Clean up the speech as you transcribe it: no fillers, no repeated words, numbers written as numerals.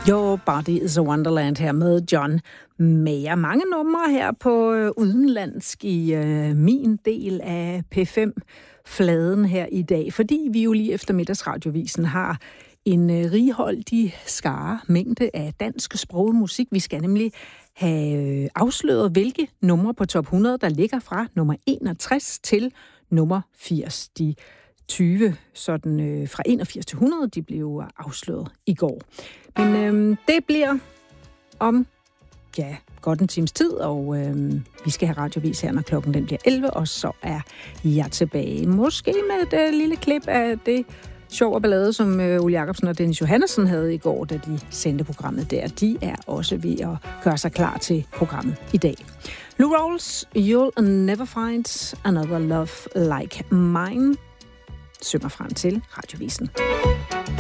Your Body is a Wonderland her med John Mayer. Mange numre her på udenlandsk i min del af P5-fladen her i dag, fordi vi jo lige efter middagsradiovisen har en righoldig mængde af dansk sprogmusik. Vi skal nemlig have afsløret, hvilke numre på top 100, der ligger fra nummer 61 til nummer 80. De 20, sådan fra 81 til 100, de blev afsløret i går. Men det bliver om, godt en times tid, og vi skal have radiovis her, når klokken den bliver 11, og så er jeg tilbage. Måske med et lille klip af det sjov og ballade, som Ole Jacobsen og Dennis Johannesson havde i går, da de sendte programmet der. De er også ved at gøre sig klar til programmet i dag. Lou Rawls, You'll Never Find Another Love Like Mine, synger frem til radiovisen.